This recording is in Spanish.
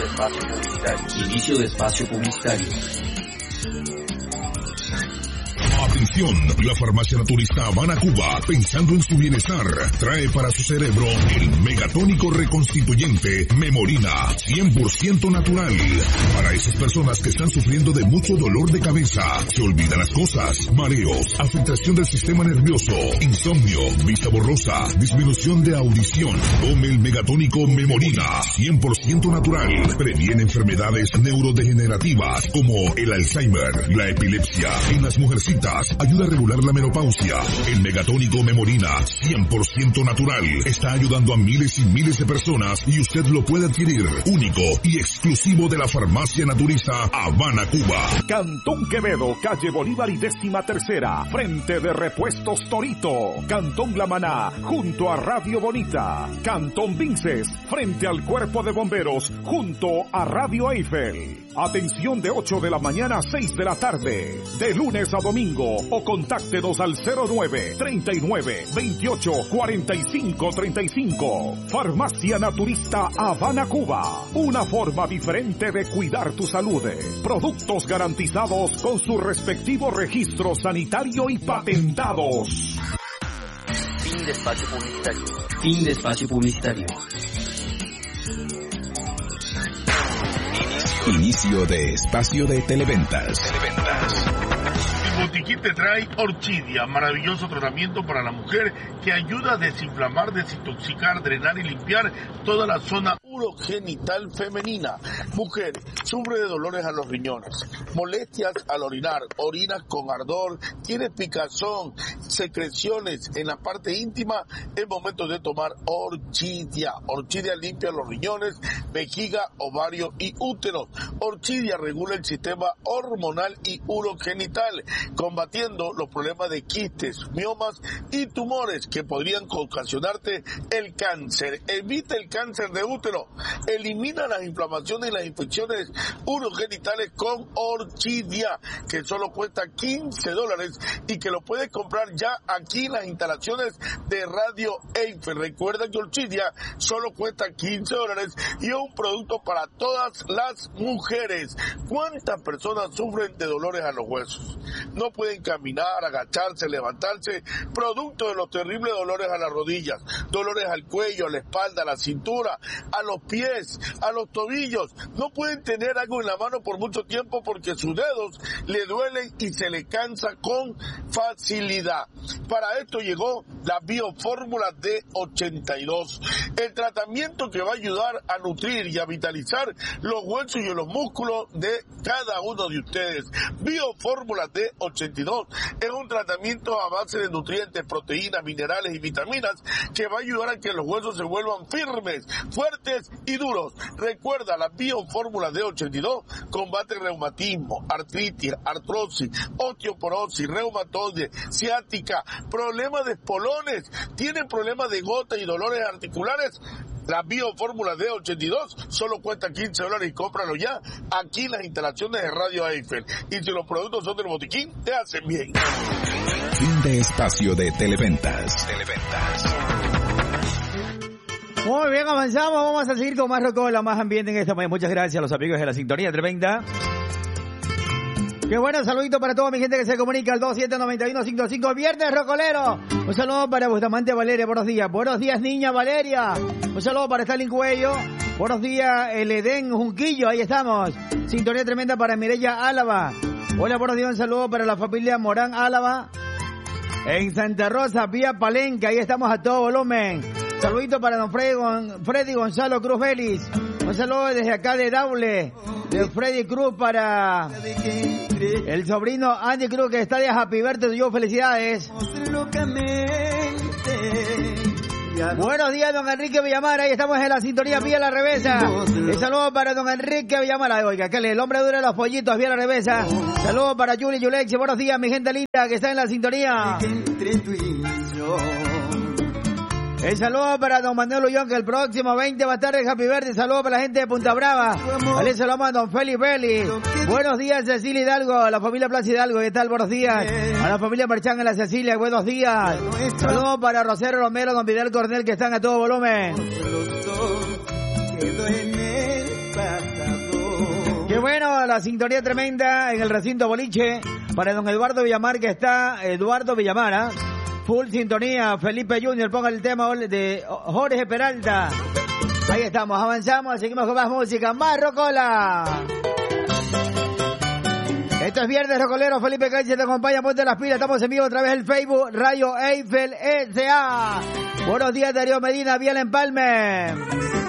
Inicio de espacio publicitario. Atención, la farmacia naturista Habana Cuba, pensando en su bienestar, trae para su cerebro el megatónico reconstituyente Memorina, 100% natural. Para esas personas que están sufriendo de mucho dolor de cabeza, se olvidan las cosas, mareos, afectación del sistema nervioso, insomnio, vista borrosa, disminución de audición. Tome el megatónico Memorina, 100% natural. Previene enfermedades neurodegenerativas como el Alzheimer, la epilepsia. En las mujercitas, ayuda a regular la menopausia. El megatónico Memorina, 100% natural, está ayudando a miles y miles de personas y usted lo puede adquirir, único y exclusivo de la farmacia naturista Habana Cuba. Cantón Quevedo, calle Bolívar y 13ª, frente de Repuestos Torito. Cantón La Maná, junto a Radio Bonita. Cantón Vinces, frente al Cuerpo de Bomberos, junto a Radio Eiffel. Atención de 8 de la mañana a 6 de la tarde, de lunes a domingo, o contáctenos al 09-39-28-45-35. Farmacia Naturista Habana Cuba, una forma diferente de cuidar tu salud. Productos garantizados con su respectivo registro sanitario y patentados. Fin de espacio publicitario. Fin de espacio publicitario. Inicio de espacio de televentas. El botiquín te trae Orchidia, maravilloso tratamiento para la mujer que ayuda a desinflamar, desintoxicar, drenar y limpiar toda la zona urogenital femenina. Mujer, sufre de dolores a los riñones, molestias al orinar, orinas con ardor, tienes picazón, secreciones en la parte íntima, es momento de tomar Orchidia. Orchidia limpia los riñones, vejiga, ovario y útero. Orchidia regula el sistema hormonal y urogenital, combatiendo los problemas de quistes, miomas y tumores que podrían ocasionarte el cáncer. Evita el cáncer de útero, elimina las inflamaciones y las infecciones urogenitales con Orchidia, que solo cuesta $15 y que lo puedes comprar ya aquí en las instalaciones de Radio Eiffel. Recuerda que Orchidia solo cuesta $15 y es un producto para todas las mujeres. ¿Cuántas personas sufren de dolores a los huesos? No pueden caminar, agacharse, levantarse, producto de los terribles dolores a las rodillas, dolores al cuello, a la espalda, a la cintura, a los pies, a los tobillos. No pueden tener algo en la mano por mucho tiempo porque sus dedos le duelen y se le cansa con facilidad. Para esto llegó la Biofórmula D82, el tratamiento que va a ayudar a nutrir y a vitalizar los huesos y los músculos de cada uno de ustedes. Biofórmula D82 es un tratamiento a base de nutrientes, proteínas, minerales y vitaminas que va a ayudar a que los huesos se vuelvan firmes, fuertes y duros. Recuerda, la Biofórmula D82 combate reumatismo, artritis, artrosis, osteoporosis, reumatoide, ciática, problemas de espolones, tienen problemas de gota y dolores articulares. La Biofórmula D82 solo cuesta $15 y cómpralo ya aquí en las instalaciones de Radio Eiffel. Y si los productos son del botiquín, te hacen bien. Fin de espacio de televentas. Muy bien, avanzamos. Vamos a seguir con más rocola, más ambiente en esta mañana. Muchas gracias a los amigos de la sintonía tremenda. Qué bueno, saludito para toda mi gente que se comunica al 279155. Viernes rocolero. Un saludo para Bustamante Valeria, buenos días. Buenos días, niña Valeria. Un saludo para Stalin Cuello. Buenos días, el Edén Junquillo, ahí estamos. Sintonía tremenda para Mireya Álava. Hola, buenos días, un saludo para la familia Morán Álava. En Santa Rosa, vía Palenque, ahí estamos a todo volumen. Saludito para don Freddy Gonzalo Cruz Vélez. Un saludo desde acá de Daule, de Freddy Cruz para el sobrino Andy Cruz, que está de Happy Birthday. Yo, felicidades. Buenos días, don Enrique Villamar. Ahí estamos en la sintonía vía la revesa. Un saludo para don Enrique Villamar. Oiga, que el hombre dura los pollitos vía la revesa. Saludos para Yuli Yulex. Buenos días, mi gente linda que está en la sintonía. El saludo para don Manuel Ullón, que el próximo 20 va a estar en Happy Verde. Saludos para la gente de Punta Brava. Vale, saludos a don Félix Belli. Buenos días, Cecilia Hidalgo, a la familia Plaza Hidalgo. ¿Qué tal? Buenos días. A la familia Marchán, en la Cecilia. Buenos días. Saludos para Rosero Romero, don Vidal Cornel, que están a todo volumen. bueno, la sintonía tremenda en el recinto boliche para don Eduardo Villamar, que está Eduardo Villamar, ¿eh? Full sintonía. Felipe Junior, ponga el tema de Jorge Peralta. Ahí estamos, avanzamos, seguimos con más música. Más rocola. Esto es Viernes Rocolero. Felipe Cáceres te acompaña, ponte las pilas. Estamos en vivo a través del Facebook Radio Eiffel S.A. Buenos días, Darío Medina, Biel Empalme.